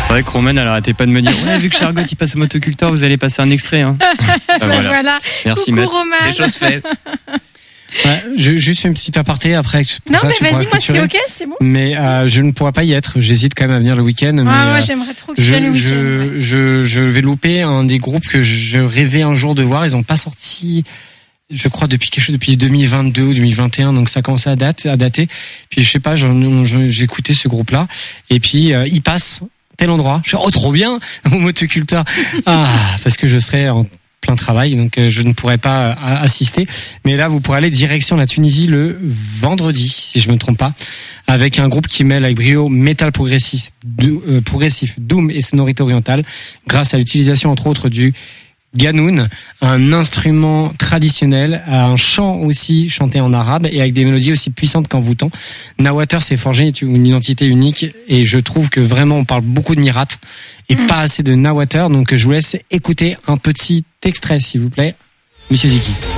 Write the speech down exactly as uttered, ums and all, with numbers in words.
C'est vrai que Romain, elle arrêtait pas de me dire ouais, vu que Chargot il passe au motoculteur, vous allez passer un extrait. Hein. Ben voilà. voilà. Merci Coucou Matt. Romain. Des choses faites. Ouais, je, juste une petite aparté après. Non, ça, mais vas-y, moi c'est ok, c'est bon. Mais euh, je ne pourrai pas y être. J'hésite quand même à venir le week-end. Ah, mais, moi euh, j'aimerais trop que tu je, viennes le week-end. Je, ouais. je, je vais louper un des groupes que je rêvais un jour de voir. Ils ont pas sorti, je crois, depuis quelque chose depuis deux mille vingt-deux ou deux mille vingt et un. Donc ça commençait à date, à dater. Puis je sais pas, j'en, j'ai écouté ce groupe-là. Et puis euh, il passe tel endroit. Je suis oh trop bien au motoculteur. Ah parce que je serais en plein travail, donc je ne pourrais pas assister. Mais là, vous pourrez aller direction la Tunisie le vendredi, si je me trompe pas, avec un groupe qui mêle avec brio métal progressif, euh, progressif, doom et sonorité orientale, grâce à l'utilisation entre autres du Ganoun, un instrument traditionnel, un chant aussi chanté en arabe et avec des mélodies aussi puissantes qu'envoûtantes. Nawater s'est forgé une identité unique et je trouve que vraiment on parle beaucoup de Mirat et mmh. pas assez de Nawater, donc je vous laisse écouter un petit extrait s'il vous plaît, Monsieur Ziki.